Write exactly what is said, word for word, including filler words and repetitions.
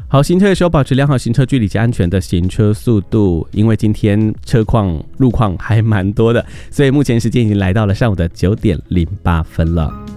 好，行车的时候保持良好行车距离及安全的行车速度，因为今天车况路况还蛮多的，所以目前时间已经来到了上午的九点零八分了。